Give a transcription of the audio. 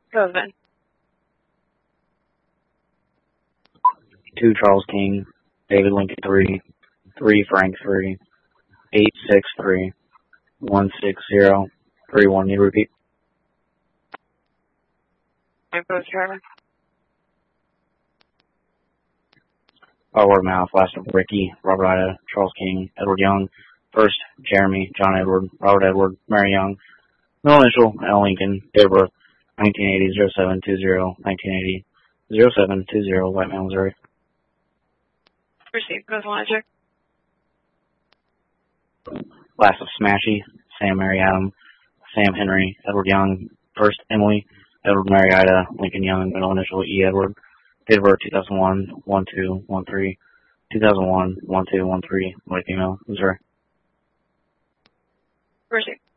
Go then. 2 Charles King, David Lincoln 3, 3 Frank 3, 863 160 31. Need to repeat? Info, Charlie. By word of mouth, last of Ricky, Robert Ida, Charles King, Edward Young, first Jeremy, John Edward, Robert Edward, Mary Young, middle initial, L. Lincoln, date of birth, 1980, 0720, 1980, 0720, White Man, Missouri. Received. Goes logic. Last of Smashy, Sam Mary Adam, Sam Henry, Edward Young, first Emily, Edward Mary Ida, Lincoln Young, middle initial, E. Edward, date of birth, 2001, 1213, 2001, 1213, white female, Missouri. Received.